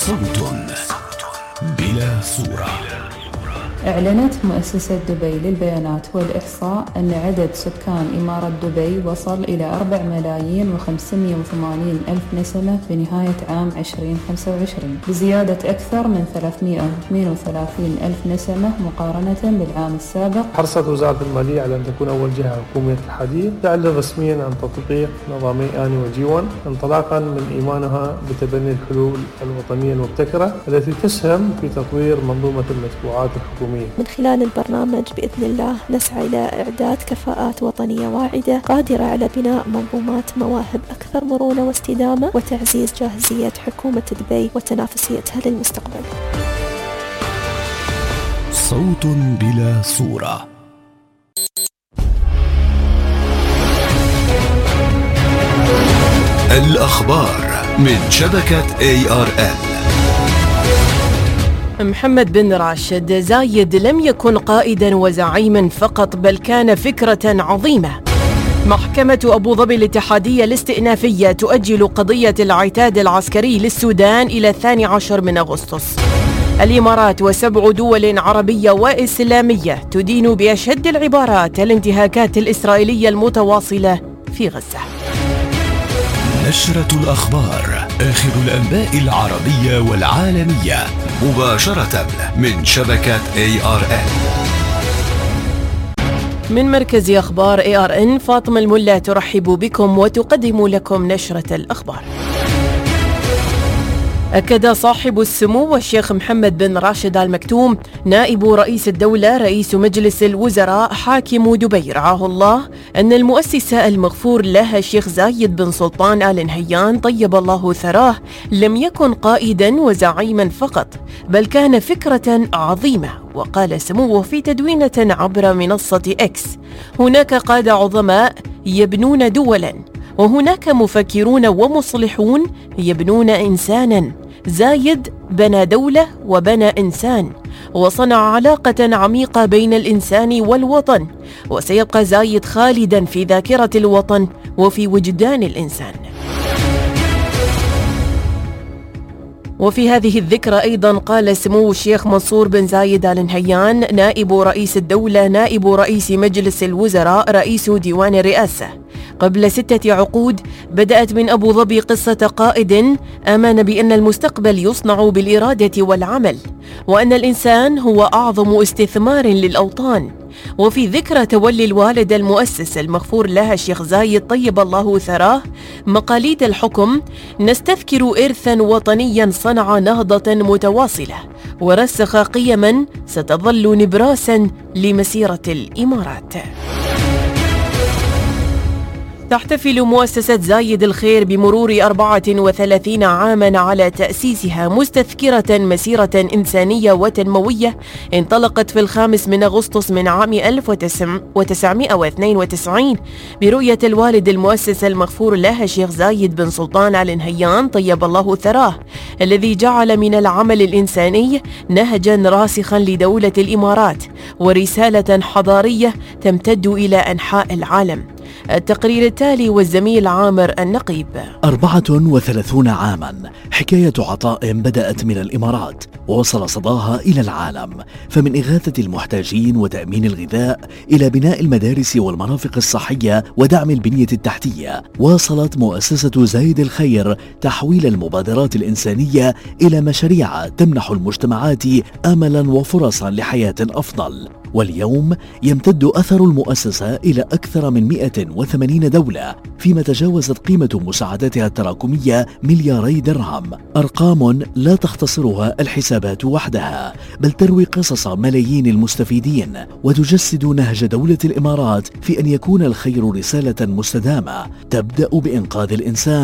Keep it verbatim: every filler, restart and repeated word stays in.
صوت بلا صورة. أعلنت مؤسسة دبي للبيانات والإحصاء أن عدد سكان إمارة دبي وصل إلى أربعة ملايين وخمسمائة وثمانين ألف نسمة في نهاية عام عشرين خمسة وعشرين، بزيادة أكثر من ثلاثمائة وثمانية وثلاثين ألف نسمة مقارنة بالعام السابق. حرصت وزارة المالية على أن تكون أول جهة حكومية الحديث تعلن رسميا عن تطبيق نظامي آني وجيون انطلاقا من إيمانها بتبني الحلول الوطنية المبتكرة التي تسهم في تطوير منظومة المدفوعات الحكومية. من خلال البرنامج بإذن الله نسعى إلى إعداد كفاءات وطنية واعدة قادرة على بناء منظومات مواهب أكثر مرونة واستدامة وتعزيز جاهزية حكومة دبي وتنافسيتها للمستقبل. صوت بلا صورة. الأخبار من شبكة إيه آر إل. محمد بن راشد زايد لم يكن قائدا وزعيما فقط، بل كان فكرة عظيمة. محكمة أبو ظبي الاتحادية الاستئنافية تؤجل قضية العتاد العسكري للسودان إلى الثاني عشر من أغسطس. الإمارات وسبع دول عربية وإسلامية تدين بأشد العبارات الانتهاكات الإسرائيلية المتواصلة في غزة. نشرة الأخبار، آخر الأنباء العربية والعالمية مباشرة من شبكة إيه آر إن. من مركز أخبار إيه آر إن، فاطمة الملا ترحب بكم وتقدم لكم نشرة الأخبار. أكد صاحب السمو والشيخ محمد بن راشد آل مكتوم نائب رئيس الدولة رئيس مجلس الوزراء حاكم دبي رعاه الله أن المؤسسة المغفور لها الشيخ زايد بن سلطان آل نهيان طيب الله ثراه لم يكن قائدا وزعيما فقط، بل كان فكرة عظيمة. وقال سموه في تدوينة عبر منصة إكس: هناك قادة عظماء يبنون دولا، وهناك مفكرون ومصلحون يبنون إنسانا. زايد بنى دولة وبنى إنسان، وصنع علاقة عميقة بين الإنسان والوطن، وسيبقى زايد خالدا في ذاكرة الوطن وفي وجدان الإنسان. وفي هذه الذكرى أيضا قال سمو الشيخ منصور بن زايد آل نهيان نائب رئيس الدولة نائب رئيس مجلس الوزراء رئيس ديوان الرئاسة: قبل ستة عقود بدأت من أبو ظبي قصة قائد آمن بأن المستقبل يصنع بالإرادة والعمل، وأن الإنسان هو أعظم استثمار للأوطان. وفي ذكرى تولي الوالد المؤسس المغفور لها الشيخ زايد طيب الله ثراه مقاليد الحكم، نستذكر إرثا وطنيا صنع نهضة متواصلة ورسخ قيما ستظل نبراسا لمسيرة الإمارات. تحتفل مؤسسة زايد الخير بمرور أربعة وثلاثين عاما على تأسيسها، مستذكرة مسيرة إنسانية وتنموية انطلقت في الخامس من أغسطس من عام ألف وتسعمائة واثنين وتسعين برؤية الوالد المؤسس المغفور له الشيخ زايد بن سلطان آل نهيان طيب الله ثراه، الذي جعل من العمل الإنساني نهجا راسخا لدولة الإمارات ورسالة حضارية تمتد إلى أنحاء العالم. التقرير التالي والزميل عامر النقيب. أربعة وثلاثون عاما، حكاية عطاء بدأت من الإمارات ووصل صداها إلى العالم، فمن إغاثة المحتاجين وتأمين الغذاء إلى بناء المدارس والمرافق الصحية ودعم البنية التحتية، واصلت مؤسسة زايد الخير تحويل المبادرات الإنسانية إلى مشاريع تمنح المجتمعات أملا وفرصا لحياة أفضل. واليوم يمتد أثر المؤسسة إلى أكثر من مئة وثمانين دولة، فيما تجاوزت قيمة مساعداتها التراكمية ملياري درهم، أرقام لا تختصرها الحسابات وحدها، بل تروي قصص ملايين المستفيدين وتجسد نهج دولة الإمارات في أن يكون الخير رسالة مستدامة تبدأ بإنقاذ الإنسان